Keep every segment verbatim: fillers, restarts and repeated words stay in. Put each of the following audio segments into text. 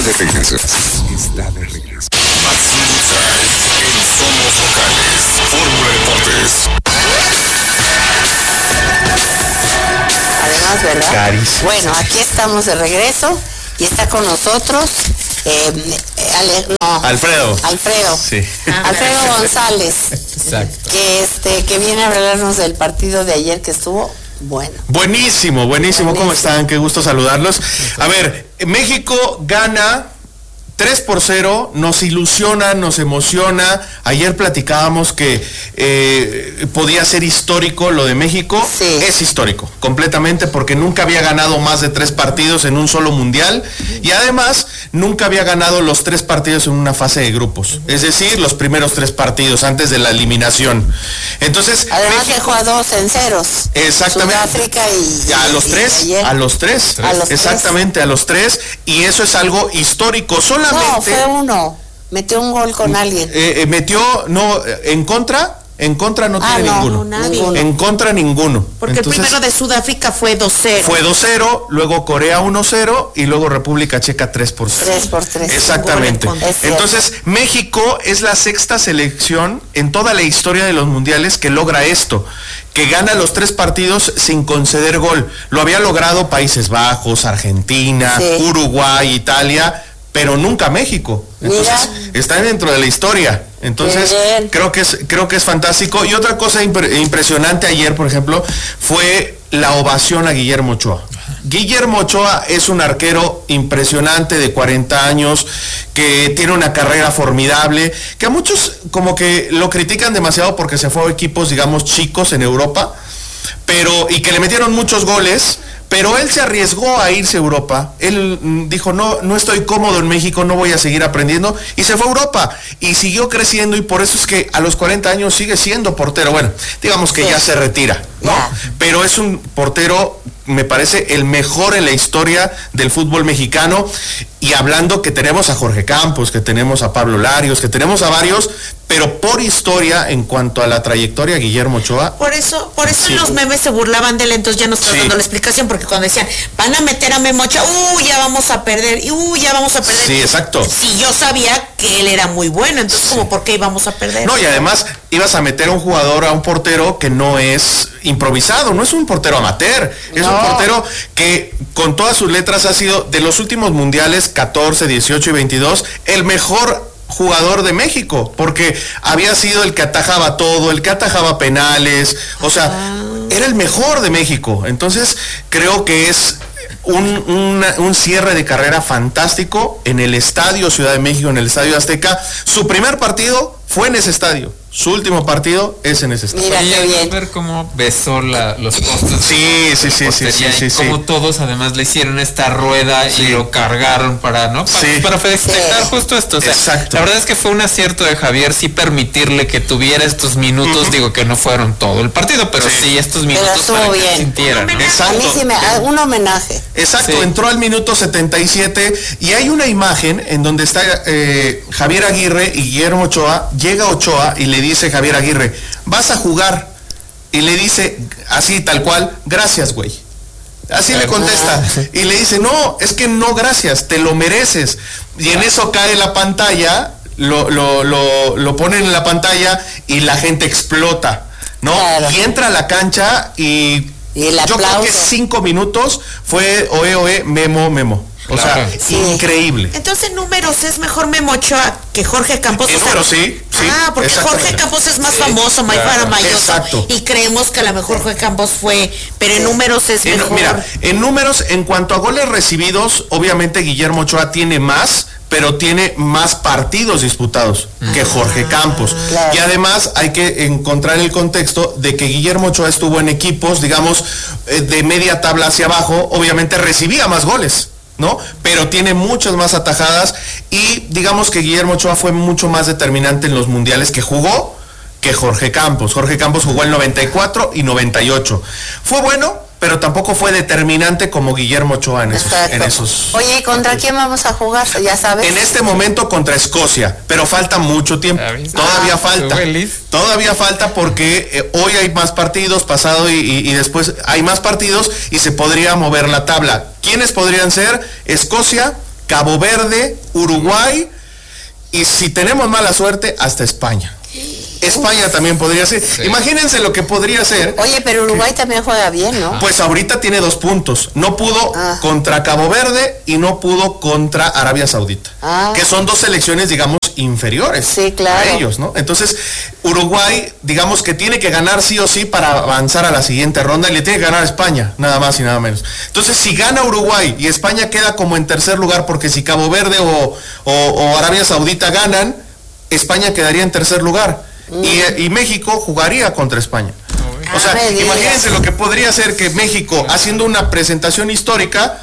de regreso. Está de regreso. Maxim Insight en Somos Locales. Fórmula Deportes. Además, ¿verdad? Carísimo. Bueno, aquí estamos de regreso y está con nosotros eh, Ale, no, Alfredo. Alfredo. Sí. Alfredo González. Exacto. Que este que viene a hablarnos del partido de ayer que estuvo bueno. Buenísimo, buenísimo, buenísimo. ¿Cómo están? Qué gusto saludarlos. A ver, México gana tres por cero, nos ilusiona, nos emociona. Ayer platicábamos que eh, podía ser histórico lo de México. Sí. Es histórico, completamente, porque nunca había ganado más de tres partidos en un solo mundial y además nunca había ganado los tres partidos en una fase de grupos. Es decir, los primeros tres partidos antes de la eliminación. Entonces, además México, dejó a dos en ceros. exactamente. Sudáfrica y, a los y tres, ayer. a los tres, A los exactamente, a los tres, y eso es algo histórico. Solamente No, fue uno. Metió un gol con alguien. eh, eh, metió, no, en contra, en contra no Ah, tiene no, ninguno. no, nadie. En contra ninguno. Porque Entonces, el primero de Sudáfrica fue dos cero. fue dos cero, luego Corea uno cero y luego República Checa tres por cero. tres por tres. Exactamente. Es cierto. Entonces, México es la sexta selección en toda la historia de los mundiales que logra esto, que gana los tres partidos sin conceder gol. Lo había logrado Países Bajos, Argentina, Sí. Uruguay, Italia, pero nunca México. Entonces, Mira. está dentro de la historia. Entonces, Bien. creo que es creo que es fantástico. Y otra cosa impre- impresionante ayer, por ejemplo, fue la ovación a Guillermo Ochoa. Guillermo Ochoa es un arquero impresionante de cuarenta años, que tiene una carrera formidable, que a muchos como que lo critican demasiado porque se fue a equipos, digamos, chicos en Europa, pero y que le metieron muchos goles, pero él se arriesgó a irse a Europa. Él mm, dijo, no, no estoy cómodo en México, no voy a seguir aprendiendo, y se fue a Europa, y siguió creciendo, y por eso es que a los cuarenta años sigue siendo portero. Bueno, digamos que Sí. ya se retira, ¿no? Ya. Pero es un portero, me parece, el mejor en la historia del fútbol mexicano, y hablando que tenemos a Jorge Campos, que tenemos a Pablo Larios, que tenemos a varios, pero por historia, en cuanto a la trayectoria, Guillermo Ochoa. Por eso, por eso Sí. en los memes se burlaban de él, entonces ya nos está Sí. dando la explicación, porque cuando decían, van a meter a Memo Ochoa, uh, ya vamos a perder, y uh, ya vamos a perder. Sí, exacto. Si yo sabía que él era muy bueno, entonces como, ¿por qué íbamos a perder? No, y además ibas a meter a un jugador, a un portero que no es improvisado, no es un portero amateur, es No. un portero que con todas sus letras ha sido, de los últimos mundiales, catorce, dieciocho y veintidós, el mejor jugador de México, porque había sido el que atajaba todo, el que atajaba penales, o sea, era el mejor de México. Entonces, creo que es un, una- un cierre de carrera fantástico en el Estadio Ciudad de México, en el Estadio Azteca. Su primer partido fue en ese estadio, su último partido es en ese estadio. Mira Oye, qué ¿no bien. ver cómo besó la, los postes? Sí, sí, sí, sí, portería sí, sí, y sí. cómo todos además le hicieron esta rueda Sí. y lo cargaron para, ¿no? Para, Sí. para festejar Sí. justo esto. O sea, Exacto. la verdad es que fue un acierto de Javier sí permitirle que tuviera estos minutos, digo que no fueron todo el partido, pero sí, Sí. estos minutos estuvo para que bien. sintiera, ¿no? Un homenaje. A mí Exacto. sí me, a- un homenaje. Exacto, Sí. entró al minuto setenta y siete y hay una imagen en donde está eh, Javier Aguirre y Guillermo Ochoa. Llega Ochoa y le dice Javier Aguirre, vas a jugar, y le dice así tal cual, gracias güey. Así le contesta y le dice, no, es que no gracias, te lo mereces. Y en eso cae la pantalla, lo, lo, lo, lo ponen en la pantalla y la gente explota, ¿no? Claro. Y entra a la cancha y, Y el yo creo que aplauso. cinco minutos fue oe oe, memo, memo. O Claro. sea, Sí. increíble. Entonces en números es mejor Memo Ochoa que Jorge Campos. En o sea, números, sí, sí, Ah, porque exactamente. Jorge Campos es más Sí, famoso, más claro. maravilloso. Exacto. Y creemos que a lo mejor Jorge Campos fue, pero en números es En- mejor. mira, en números, en cuanto a goles recibidos, obviamente Guillermo Ochoa tiene más, pero tiene más partidos disputados que Jorge Campos. Claro. Y además hay que encontrar el contexto de que Guillermo Ochoa estuvo en equipos, digamos, eh, de media tabla hacia abajo, obviamente recibía más goles, ¿no? Pero tiene muchas más atajadas y digamos que Guillermo Ochoa fue mucho más determinante en los mundiales que jugó que Jorge Campos. Jorge Campos jugó el noventa y cuatro y noventa y ocho. Fue bueno, pero tampoco fue determinante como Guillermo Ochoa en esos, Exacto. en esos. Oye, ¿contra quién vamos a jugar? Ya sabes. En este momento contra Escocia, pero falta mucho tiempo. ¿Ya viste? Todavía Ah, falta. feliz. Todavía falta porque eh, hoy hay más partidos, pasado y, y- y después hay más partidos y se podría mover la tabla. ¿Quiénes podrían ser? Escocia, Cabo Verde, Uruguay y si tenemos mala suerte, hasta España. España también podría ser. Sí. Imagínense lo que podría ser. Oye, pero Uruguay que, también juega bien, ¿no? Pues ahorita tiene dos puntos. No pudo ah. contra Cabo Verde y no pudo contra Arabia Saudita. Ah. Que son dos selecciones, digamos, inferiores sí, claro. a ellos, ¿no? Entonces, Uruguay, digamos que tiene que ganar sí o sí para avanzar a la siguiente ronda y le tiene que ganar a España, nada más y nada menos. Entonces, si gana Uruguay y España queda como en tercer lugar, porque si Cabo Verde o, o, o Arabia Saudita ganan, España quedaría en tercer lugar. Y, y México jugaría contra España. O sea, ah, imagínense lo que podría ser que México, haciendo una presentación histórica,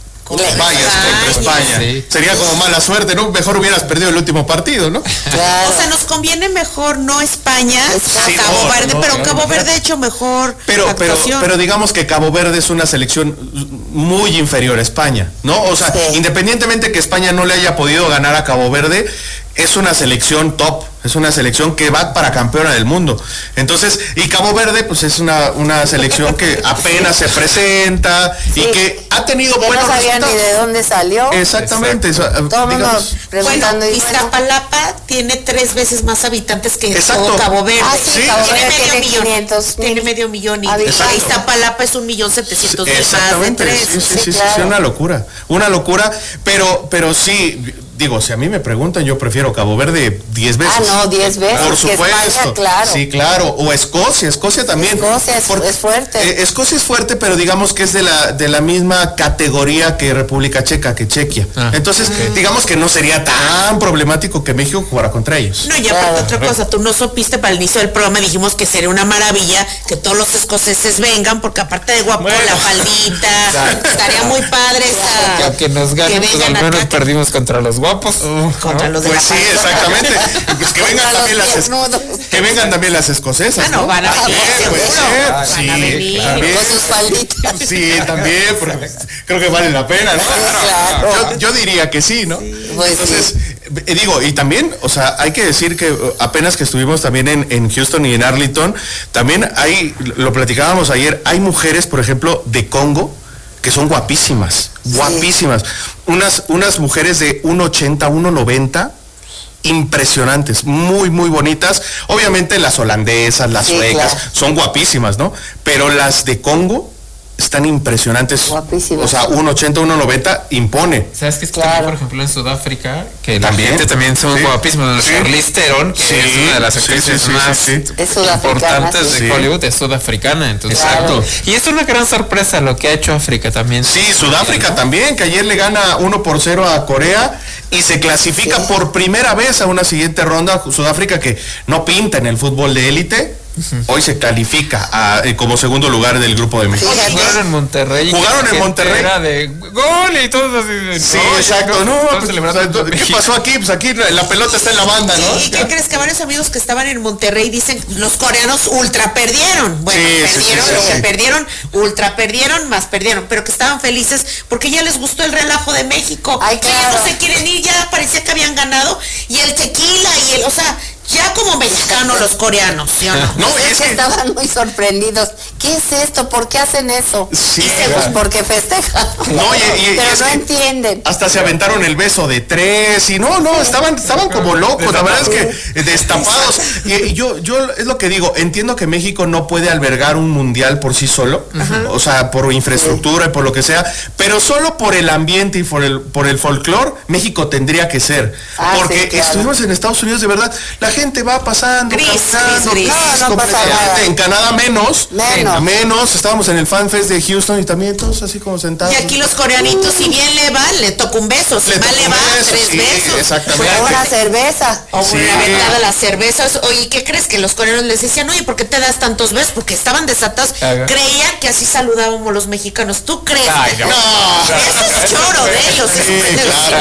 vayas contra España. Sí. Sería como mala suerte, ¿no? Mejor hubieras perdido el último partido, ¿no? Claro. O sea, nos conviene mejor no España, sí, Cabo no, Verde, no, pero no, Cabo no, Verde ha hecho mejor pero, pero, pero digamos que Cabo Verde es una selección muy inferior a España, ¿no? O sea, sí. independientemente que España no le haya podido ganar a Cabo Verde, es una selección top, es una selección que va para campeona del mundo. Entonces, y Cabo Verde, pues es una, una selección que apenas se presenta sí. y que ha tenido que buenos no sabía ni de dónde salió. Exactamente. Exacto. Todo digamos, preguntando. Bueno, Iztapalapa tiene tres veces más habitantes que Exacto. todo Cabo Verde. Ah, sí, sí. Cabo Tiene Verde medio tiene millón. quinientos, tiene medio millón y Exacto. Iztapalapa es un millón setecientos mil Exactamente. más de tres. Sí, sí, sí, sí, claro. sí, una locura. Una locura, pero, pero sí. Digo, si a mí me preguntan, yo prefiero Cabo Verde diez veces. Ah, no, diez veces. Por supuesto. España, claro. Sí, claro. O Escocia, Escocia también. Escocia es, Porque, es fuerte. Eh, Escocia es fuerte, pero digamos que es de la de la misma categoría que República Checa, que Chequia. Ah, Entonces, okay. digamos que no sería tan problemático que México jugara contra ellos. No, y aparte otra cosa, tú no supiste para el inicio del programa, dijimos que sería una maravilla que todos los escoceses vengan, porque aparte de guapo, bueno. la faldita, claro. estaría muy padre esa. Que aunque nos ganen, pues al menos acá. Perdimos contra los guapos. Uh. Contra los de pues la sí, exactamente. Pues que vengan también las es, que vengan también las escocesas. Ah, no, ¿no? van a venir, puede ser. Van Sí, a venir. también. Con sus falditas. Sí, también, porque creo que vale la pena, ¿no? Claro. Yo, yo diría que sí, ¿no? Sí. Pues Entonces, sí. eh, digo, y también, o sea, hay que decir que apenas que estuvimos también en, en Houston y en Arlington, también hay, lo platicábamos ayer, hay mujeres, por ejemplo, de Congo, que son guapísimas, guapísimas. Sí. Unas, unas mujeres de uno ochenta, uno noventa, impresionantes, muy, muy bonitas. Obviamente las holandesas, las sí, suecas, claro. son guapísimas, ¿no? Pero las de Congo están impresionantes. Guapísimas. O sea, uno ochenta, uno noventa impone. ¿Sabes qué es claro. también, por ejemplo, en Sudáfrica? Que ¿También? la gente también son sí. guapísimos. Sí. Charlize Theron, que sí. es una de las actrices sí, sí, sí, más sí, sí. Es importantes sí. de Hollywood, es sudafricana. Entonces, exacto. Y es una gran sorpresa lo que ha hecho África también. Sí, Sudáfrica también, que ayer le gana uno por cero a Corea y se clasifica sí. por primera vez a una siguiente ronda. Sudáfrica, que no pinta en el fútbol de élite, uh-huh. hoy se califica a, eh, como segundo lugar del grupo de México. Sí, jugaron en Monterrey. Jugaron en Monterrey. Era de gol y todo así. Sí, no, exacto. No, no pues, o sea, ¿qué pasó aquí? Pues aquí la pelota está en la banda, ¿no? ¿Y qué crees? Que varios amigos que estaban en Monterrey dicen los coreanos ultra perdieron. Bueno, sí, perdieron sí, sí, lo sí, que sí. perdieron, ultra perdieron, más perdieron, pero que estaban felices porque ya les gustó el relajo de México. Ay, claro. Ya no se quieren ir, ya parecía que habían ganado y el tequila y el, o sea, ya como mexicanos los coreanos, ¿sí o no? No, es que estaban muy sorprendidos. ¿Qué es esto? ¿Por qué hacen eso? Sí, Dice, pues porque festejan. No, y, y, pero y no entienden. Hasta se aventaron el beso de tres y no, no, estaban, estaban como locos, la verdad es que destapados. Y, y yo, yo es lo que digo, entiendo que México no puede albergar un mundial por sí solo, uh-huh. o sea, por infraestructura y por lo que sea, pero solo por el ambiente y por el, por el folclore, México tendría que ser. Ah, porque sí, claro. estuvimos en Estados Unidos, de verdad, la gente va pasando, gris, caminando, gris, gris. No, no pasa nada. En Canadá menos, menos, menos, estábamos en el Fan Fest de Houston y también todos así como sentados. Y aquí los coreanitos, si bien le va, le toca un beso, si mal le va, beso, tres sí, besos. Exactamente. O una cerveza. O sí. una ventada a las cervezas. Oye, ¿qué crees? Que los coreanos les decían, oye, ¿por qué te das tantos besos? Porque estaban desatados. Ajá. Creían que así saludábamos los mexicanos. ¿Tú crees? Ay, no. no. Eso es choro de ellos. Sí, es claro. no.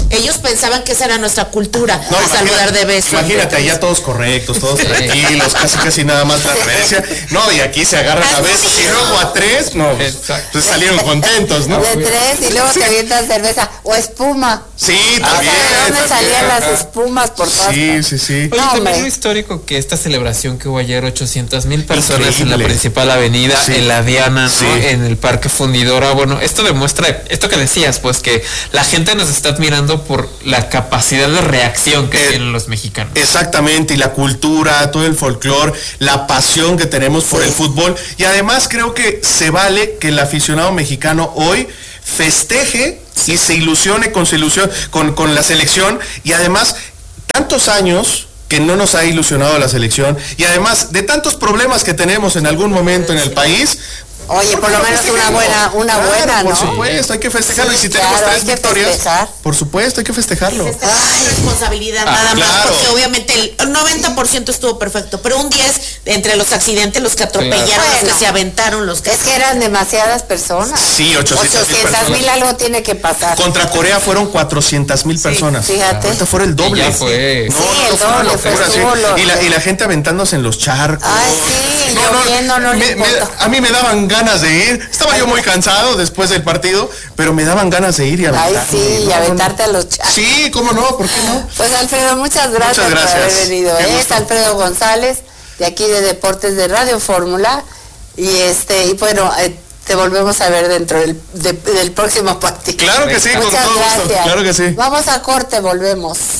Ellos pensaban que esa era nuestra cultura, No, saludar de beso. Imagínate, allá todos correctos, todos tranquilos, casi casi nada más la reverencia. No, y aquí se agarran a besos y luego a tres, no, pues salieron contentos, ¿no? De tres y luego sí. te avientan cerveza o espuma. Sí, también. O sea, ¿de dónde salían las espumas por todas Sí, partes? sí, sí. Oye, No, también hombre. lo histórico que esta celebración que hubo ayer, ochocientas mil personas Increíble. en la principal avenida, Sí. en la Diana, ¿no? Sí. En el Parque Fundidora. Bueno, esto demuestra, esto que decías, pues que la gente nos está admirando por la capacidad de reacción que Eh, tienen los mexicanos. Exactamente, y la cultura, todo el folclore, la pasión que tenemos por Sí. el fútbol. Y además creo que se vale que el aficionado mexicano hoy festeje y se ilusione con su ilusión, con, con la selección. Y además, tantos años que no nos ha ilusionado la selección. Y además, de tantos problemas que tenemos en algún momento en el país. Oye, por lo menos una buena, una Claro, buena, ¿no? por supuesto, hay que festejarlo. Sí, y si tenemos claro, tres hay que victorias, festejar. por supuesto, hay que festejarlo. Esta es responsabilidad Ah, nada más, claro. porque obviamente el noventa por ciento estuvo perfecto, pero un diez entre los accidentes, los que atropellaron, Claro. los que Bueno. se aventaron, los que... Es que eran demasiadas personas. Sí, ochocientas mil ochocientas mil personas. algo tiene que pasar. Contra Corea fueron cuatrocientas mil personas. fíjate. Ahorita fuera el doble. Y ya fue. No, Sí, no, el no, fue una doble, fue locura, sí. solo. Y la, y la gente aventándose en los charcos. Ay, sí, lloviendo, no le me- me- importa. A mí me daban ganas de ir. Estaba yo muy cansado después del partido, pero me daban ganas de ir y Ay, aventarme. sí, y No, no, aventarte no. a los chats. Sí, cómo no, ¿por qué no? Pues Alfredo, muchas gracias, Muchas gracias. por haber venido. Qué Es gusto. Alfredo González, de aquí de Deportes de Radio Fórmula. Y este, y bueno, eh, te volvemos a ver dentro del, de- del próximo partido. Claro que sí, con Muchas todo gusto. gracias. Claro que sí. Vamos a corte, volvemos.